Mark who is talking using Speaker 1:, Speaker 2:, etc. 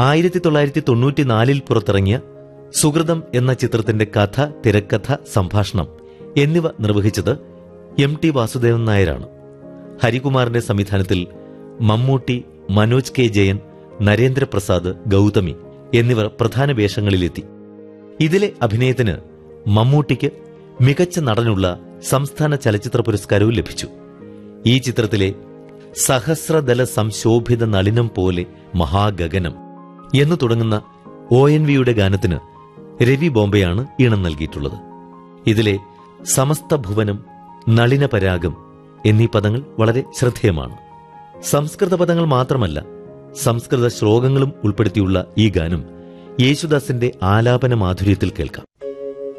Speaker 1: 1994 പുറത്തിറങ്ങിയ സുഹൃതം എന്ന ചിത്രത്തിന്റെ കഥ, തിരക്കഥ, സംഭാഷണം എന്നിവ നിർവഹിച്ചത് MT വാസുദേവൻ നായരാണ്. ഹരികുമാറിന്റെ സംവിധാനത്തിൽ മമ്മൂട്ടി, മനോജ് K. ജയൻ, നരേന്ദ്രപ്രസാദ്, ഗൗതമി എന്നിവർ പ്രധാന വേഷങ്ങളിലെത്തി. ഇതിലെ അഭിനയത്തിന് മമ്മൂട്ടിക്ക് മികച്ച നടനുള്ള സംസ്ഥാന ചലച്ചിത്ര പുരസ്കാരവും ലഭിച്ചു. ഈ ചിത്രത്തിലെ സഹസ്രദല സംശോഭിത നളിനം പോലെ മഹാഗഗനം എന്നു തുടങ്ങുന്ന ONVയുടെ ഗാനത്തിന് രവി ബോംബെയാണ് ഈണം നൽകിയിട്ടുള്ളത്. ഇതിലെ സമസ്ത ഭുവനം, നളിനപരാഗം എന്നീ പദങ്ങൾ വളരെ ശ്രദ്ധേയമാണ്. സംസ്കൃത പദങ്ങൾ മാത്രമല്ല, സംസ്കൃത ശ്ലോകങ്ങളും ഉൾപ്പെടുത്തിയുള്ള ഈ ഗാനം യേശുദാസിന്റെ ആലാപന മാധുര്യത്തിൽ കേൾക്കാം.